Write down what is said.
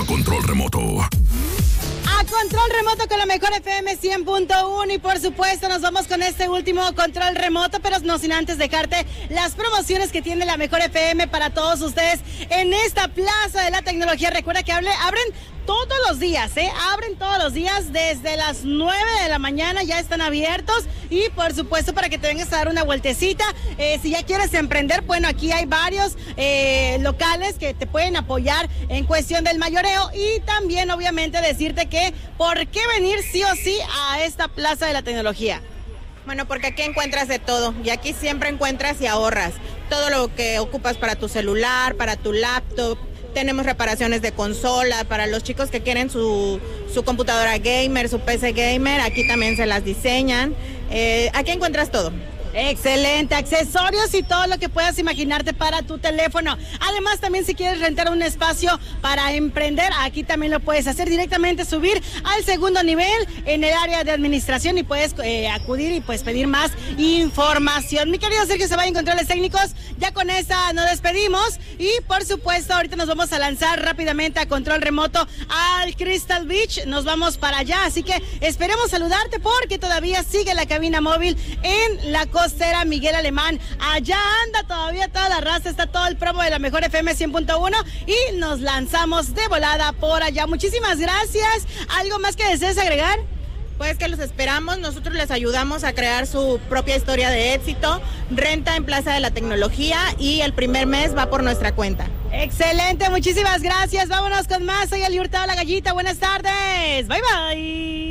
a control remoto. A control remoto con la mejor FM 100.1 y por supuesto nos vamos con este último control remoto, pero no sin antes dejarte las promociones que tiene la mejor FM para todos ustedes en esta Plaza de la Tecnología. Recuerda que abren todos los días, abren todos los días desde las 9 de la mañana, ya están abiertos y por supuesto para que te vengas a dar una vueltecita. Si ya quieres emprender, bueno, aquí hay varios locales que te pueden apoyar en cuestión del mayoreo y también obviamente decirte que por qué venir sí o sí a esta Plaza de la Tecnología. Bueno, porque aquí encuentras de todo y aquí siempre encuentras y ahorras todo lo que ocupas para tu celular, para tu laptop. Tenemos reparaciones de consola para los chicos que quieren su computadora gamer, su PC gamer, aquí también se las diseñan. Aquí encuentras todo. Excelente, accesorios y todo lo que puedas imaginarte para tu teléfono. Además, también si quieres rentar un espacio para emprender, aquí también lo puedes hacer directamente, subir al segundo nivel en el área de administración y puedes acudir y pues pedir más información. Mi querido Sergio Zavalla en controles técnicos, ya con esta nos despedimos y por supuesto ahorita nos vamos a lanzar rápidamente a control remoto al Crystal Beach, nos vamos para allá, así que esperemos saludarte porque todavía sigue la cabina móvil en la costera Miguel Alemán. Allá anda todavía toda la raza, está todo el promo de la mejor FM 100.1 y nos lanzamos de volada por allá. Muchísimas gracias. ¿Algo más que desees agregar? Pues que los esperamos, nosotros les ayudamos a crear su propia historia de éxito, renta en Plaza de la Tecnología y el primer mes va por nuestra cuenta. Excelente, muchísimas gracias. Vámonos con más. Soy Ali Hurtado, la Gallita. Buenas tardes. Bye, bye.